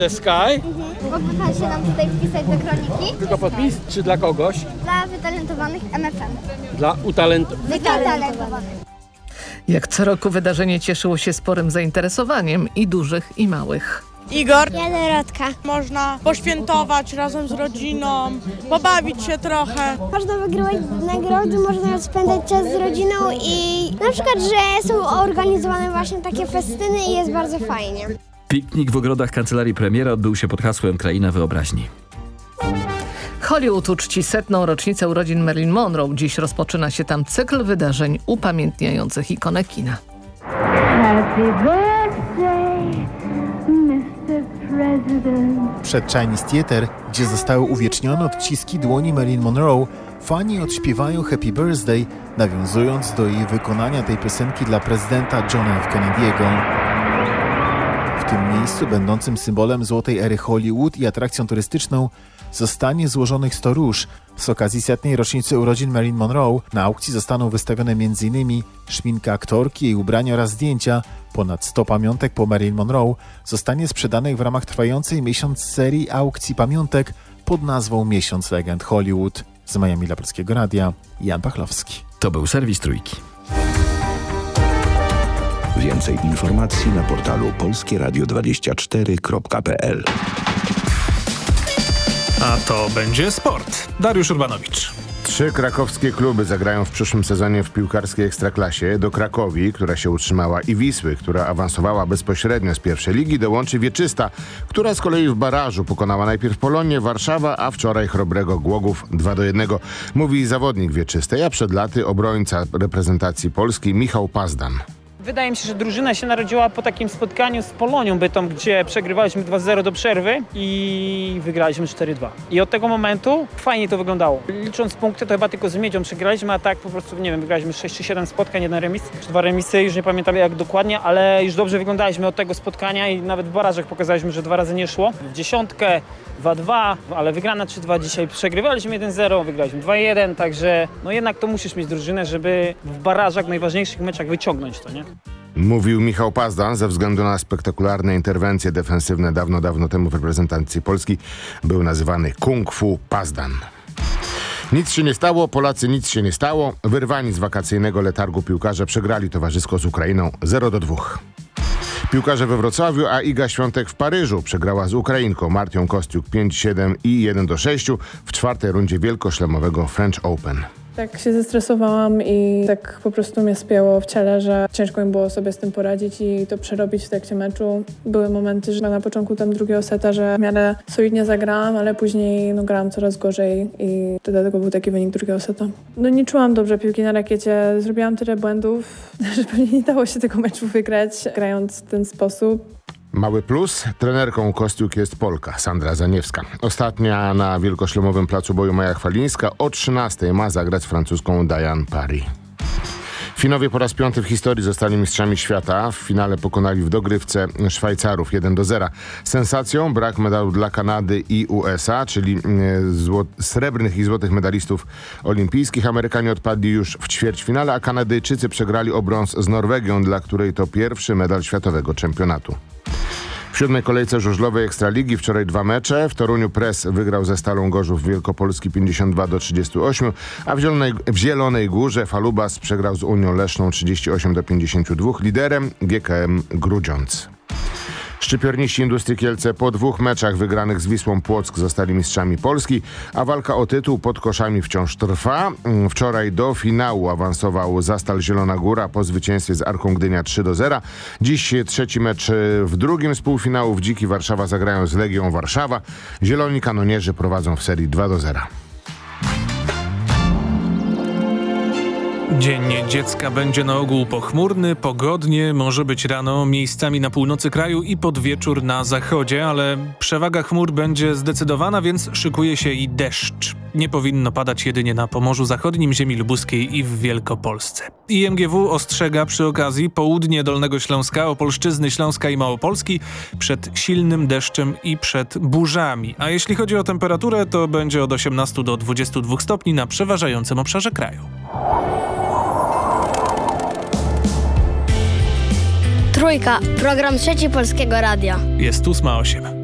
The Sky? Mógłby pan się nam tutaj wpisać do kroniki? Tylko podpis, czy dla kogoś? Dla wytalentowanych MFM. Dla Wytalentowanych. Jak co roku wydarzenie cieszyło się sporym zainteresowaniem i dużych, i małych. Igor. Ja Dorotka. Można poświętować razem z rodziną, pobawić się trochę. Można wygrywać nagrody, można spędzać czas z rodziną i na przykład, że są organizowane właśnie takie festyny i jest bardzo fajnie. Piknik w ogrodach Kancelarii Premiera odbył się pod hasłem Kraina Wyobraźni. Hollywood uczci 100. rocznicę urodzin Marilyn Monroe. Dziś rozpoczyna się tam cykl wydarzeń upamiętniających ikonę kina. Happy birthday, Mr. President. Przed Chinese Theatre, gdzie zostały uwiecznione odciski dłoni Marilyn Monroe, fani odśpiewają Happy Birthday, nawiązując do jej wykonania tej piosenki dla prezydenta Johna F. Kennedy'ego. W tym miejscu, będącym symbolem złotej ery Hollywood i atrakcją turystyczną, zostanie złożonych 100 róż. Z okazji 100. rocznicy urodzin Marilyn Monroe na aukcji zostaną wystawione m.in. szminka aktorki, jej ubrania oraz zdjęcia. Ponad 100 pamiątek po Marilyn Monroe zostanie sprzedanych w ramach trwającej miesiąc serii aukcji pamiątek pod nazwą Miesiąc Legend Hollywood. Z Miami dla Polskiego Radia, Jan Pachlowski. To był serwis Trójki. Więcej informacji na portalu polskieradio24.pl. A to będzie sport. Dariusz Urbanowicz. 3 krakowskie kluby zagrają w przyszłym sezonie w piłkarskiej Ekstraklasie. Do Krakowi, która się utrzymała, i Wisły, która awansowała bezpośrednio z pierwszej ligi, dołączy Wieczysta, która z kolei w barażu pokonała najpierw Polonię, Warszawa, a wczoraj Chrobrego Głogów 2-1. Mówi zawodnik Wieczystej, a przed laty obrońca reprezentacji Polski Michał Pazdan. Wydaje mi się, że drużyna się narodziła po takim spotkaniu z Polonią Bytom, gdzie przegrywaliśmy 2-0 do przerwy i wygraliśmy 4-2. I od tego momentu fajnie to wyglądało. Licząc punkty, to chyba tylko z Miedzią przegraliśmy, a tak po prostu, nie wiem, wygraliśmy 6 czy 7 spotkań, 1 remis, czy 2 remisy, już nie pamiętam jak dokładnie, ale już dobrze wyglądaliśmy od tego spotkania i nawet w barażach pokazaliśmy, że 2 razy nie szło. W dziesiątkę 2-2, ale wygrana 3-2 dzisiaj. Przegrywaliśmy 1-0, wygraliśmy 2-1, także no jednak to musisz mieć drużynę, żeby w barażach, w najważniejszych meczach wyciągnąć to, nie? Mówił Michał Pazdan. Ze względu na spektakularne interwencje defensywne dawno temu w reprezentacji Polski był nazywany Kung Fu Pazdan. Nic się nie stało, Polacy nic się nie stało. Wyrwani z wakacyjnego letargu piłkarze przegrali towarzysko z Ukrainą 0-2. Piłkarze we Wrocławiu, a Iga Świątek w Paryżu przegrała z Ukrainką Martią Kostiuk 5-7 i 1-6 w 4. rundzie wielkoszlemowego French Open. Tak się zestresowałam i tak po prostu mnie spięło w ciele, że ciężko mi było sobie z tym poradzić i to przerobić w trakcie meczu. Były momenty, że na początku tam drugiego seta, że w miarę solidnie zagrałam, ale później grałam coraz gorzej i dlatego był taki wynik drugiego seta. Nie czułam dobrze piłki na rakiecie, zrobiłam tyle błędów, że pewnie nie dało się tego meczu wygrać, grając w ten sposób. Mały plus, trenerką Kostiuk jest Polka, Sandra Zaniewska. Ostatnia na wielkoszlemowym placu boju Maja Chwalińska o 13:00 ma zagrać z francuską Diane Paris. Finowie po raz 5 w historii zostali mistrzami świata. W finale pokonali w dogrywce Szwajcarów 1-0. Sensacją brak medalu dla Kanady i USA, czyli srebrnych i złotych medalistów olimpijskich. Amerykanie odpadli już w ćwierćfinale, a Kanadyjczycy przegrali o brąz z Norwegią, dla której to pierwszy medal światowego czempionatu. W 7. kolejce żużlowej Ekstraligi wczoraj 2 mecze. W Toruniu Press wygrał ze Stalą Gorzów Wielkopolski 52-38, a w Zielonej Górze Falubas przegrał z Unią Leszną 38-52. Liderem GKM Grudziądz. Szczypiorniści Industrii Kielce po 2 meczach wygranych z Wisłą Płock zostali mistrzami Polski, a walka o tytuł pod koszami wciąż trwa. Wczoraj do finału awansował Zastal Zielona Góra po zwycięstwie z Arką Gdynia 3-0. Dziś 3. mecz w drugim z półfinałów. Dziki Warszawa zagrają z Legią Warszawa. Zieloni Kanonierzy prowadzą w serii 2-0. Dzień Dziecka będzie na ogół pochmurny, pogodnie, może być rano miejscami na północy kraju i pod wieczór na zachodzie, ale przewaga chmur będzie zdecydowana, więc szykuje się i deszcz. Nie powinno padać jedynie na Pomorzu Zachodnim, ziemi lubuskiej i w Wielkopolsce. IMGW ostrzega przy okazji południe Dolnego Śląska, Opolszczyzny, Śląska i Małopolski przed silnym deszczem i przed burzami. A jeśli chodzi o temperaturę, to będzie od 18 do 22 stopni na przeważającym obszarze kraju. Trójka, program Trzeci Polskiego Radia. Jest 8:08.